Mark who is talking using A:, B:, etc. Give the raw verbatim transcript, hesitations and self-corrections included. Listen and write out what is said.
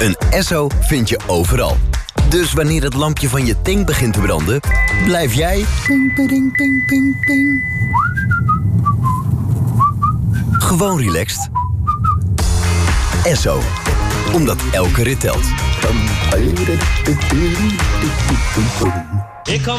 A: Een Esso vind je overal. Dus wanneer het lampje van je tank begint te branden, blijf jij ping, ping, ping, ping, ping. Gewoon relaxed. Esso. Omdat elke rit telt.
B: Ik kan